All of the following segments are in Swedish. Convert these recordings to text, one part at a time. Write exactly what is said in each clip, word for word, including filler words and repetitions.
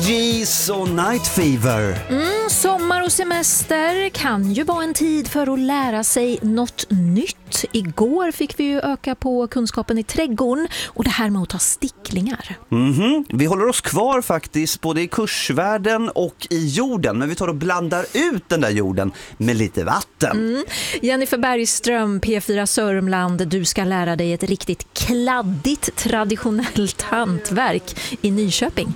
Gees och Night Fever. Mm, sommar och semester kan ju vara en tid för att lära sig något nytt. Igår fick vi ju öka på kunskapen i trädgården och det här med att ta sticklingar. Mm-hmm. Vi håller oss kvar faktiskt både i kursvärlden och i jorden, men vi tar och blandar ut den där jorden med lite vatten. Mm. Jennifer Bergström, P fyra Sörmland, du ska lära dig ett riktigt kladdigt traditionellt hantverk i Nyköping.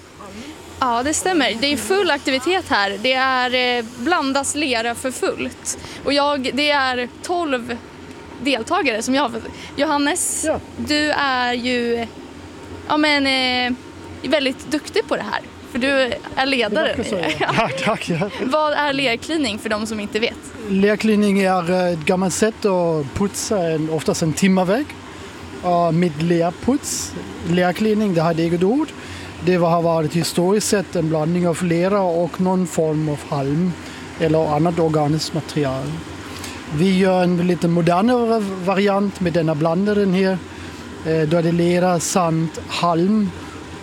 Ja, det stämmer. Det är full aktivitet här. Det är eh, blandas lera för fullt. Och jag, det är tolv deltagare som jag... Johannes, ja. Du är ju ja, men, eh, väldigt duktig på det här. För du är ledare. Ja, tack. Ja. Vad är lerklining för de som inte vet? Lerklining är ett gammalt sätt att putsa en, oftast en timmervägg. Och med lerputs, lerklining, det har ett eget ord. Det har varit historiskt sett en blandning av lera och någon form av halm eller annat organiskt material. Vi gör en lite modernare variant med denna blandaren här. Då är det lera, sand, halm,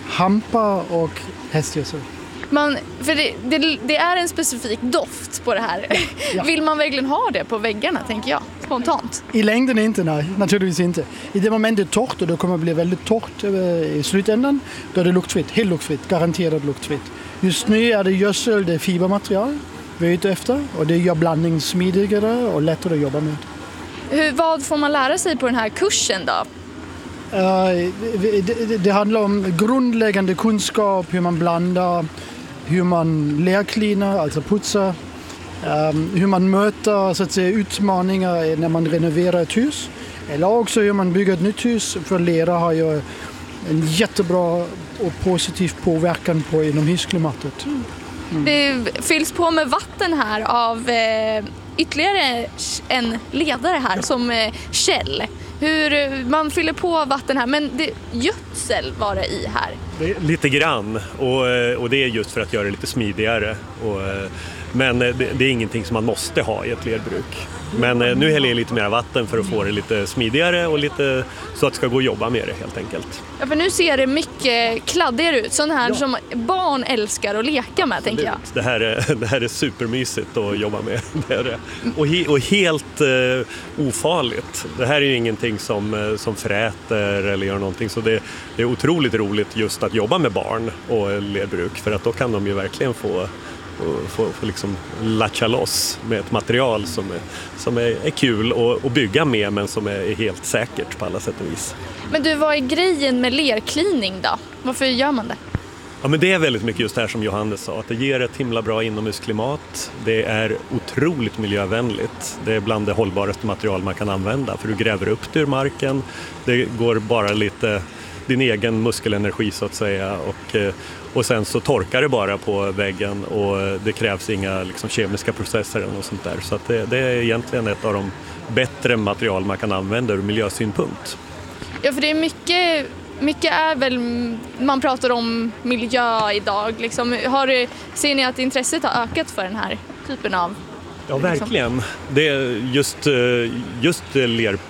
hampa och hästgödsel. Man, för det, det, det är en specifik doft på det här. Ja. Vill man verkligen ha det på väggarna, tänker jag, spontant? I längden inte, nej, naturligtvis inte. I det moment det är torrt och det kommer att bli väldigt torrt i slutändan, då är det luktfritt, helt luktfritt, garanterat luktfritt. Just nu är det gödsel, det är fibermaterial vi är ute efter och det gör blandningen smidigare och lättare att jobba med. Hur, vad får man lära sig på den här kursen då? Uh, det, det, det handlar om grundläggande kunskap, hur man blandar, hur man lerklinar, alltså putsar, um, hur man möter så att säga, utmaningar när man renoverar ett hus. Eller också hur man bygger ett nytt hus, för lera har ju en jättebra och positiv påverkan på inomhusklimatet. Mm. Det fylls på med vatten här av eh, ytterligare en ledare här som eh, Kjell. Hur man fyller på vatten här, men det, gödsel var det i här. Lite grann, och, och det är just för att göra det lite smidigare. Och, men det, det är ingenting som man måste ha i ett lerbruk. Men nu häller jag lite mer vatten för att få det lite smidigare och lite så att det ska gå att jobba med det helt enkelt. Ja, för nu ser det mycket kladdigare ut. Sån här ja. Som barn älskar att leka med, tänker jag. Det här är, det här är supermysigt att jobba med. Det är det. Och, he, och helt uh, ofarligt. Det här är ju ingenting som, som fräter eller gör någonting. Så det, det är otroligt roligt just att jobba med barn och lerbruk. För att då kan de ju verkligen få... och få, få liksom latcha loss med ett material som är, som är, är kul att, att bygga med, men som är, är helt säkert på alla sätt och vis. Men du, vad är grejen med lerklining då? Varför gör man det? Ja, men det är väldigt mycket just det här som Johannes sa, att det ger ett himla bra inomhusklimat. Det är otroligt miljövänligt. Det är bland det hållbaraste material man kan använda, för du gräver upp det ur marken. Det går bara lite din egen muskelenergi så att säga, och Och sen så torkar det bara på väggen och det krävs inga liksom, kemiska processer eller något sånt där. Så att det, det är egentligen ett av de bättre material man kan använda ur miljösynpunkt. Ja, för det är mycket, mycket är väl, man pratar om miljö idag. Liksom. Har du, ser ni att intresset har ökat för den här typen av... Ja, verkligen. Det är just, just ler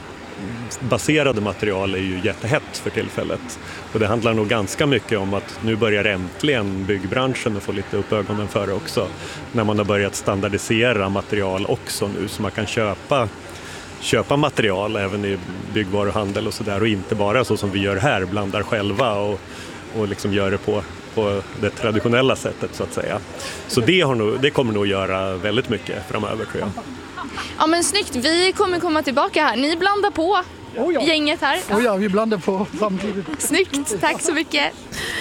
baserade material är ju jättehett för tillfället. Och det handlar nog ganska mycket om att nu börjar äntligen byggbranschen att få lite upp ögonen för det också. När man har börjat standardisera material också nu, så man kan köpa, köpa material även i byggvaruhandel och sådär. Och inte bara så som vi gör här, blandar själva och, och liksom gör det på, på det traditionella sättet så att säga. Så det, har nog, det kommer nog göra väldigt mycket framöver, tror jag. Ja, men snyggt, vi kommer komma tillbaka här. Ni blandar på oh ja. gänget här. Ja. Oh ja, vi blandar på samtidigt. Snyggt, tack så mycket.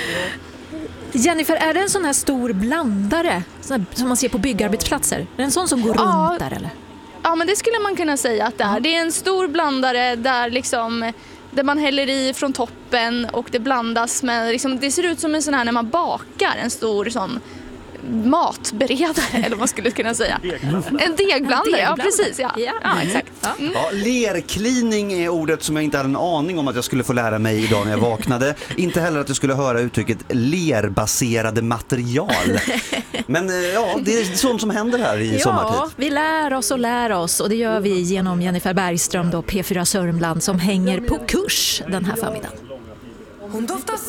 Jennifer, är det en sån här stor blandare som man ser på byggarbetsplatser? Är det en sån som går ja. runt där eller? Ja, men det skulle man kunna säga att det är. Det är en stor blandare där liksom... där man häller i från toppen och det blandas med... Liksom, det ser ut som en sån här när man bakar en stor sån... matberedare, eller vad man skulle kunna säga. Degblandare. En degblandare, ja precis. Ja, ja. ja exakt. Mm. Ja, lerklining är ordet som jag inte hade en aning om att jag skulle få lära mig idag när jag vaknade. Inte heller att jag skulle höra uttrycket lerbaserade material. Men ja, det är sånt som händer här i ja, sommartid. Ja, vi lär oss och lär oss, och det gör vi genom Jennifer Bergström då, P fyra Sörmland, som hänger på kurs den här förmiddagen. Hon doftar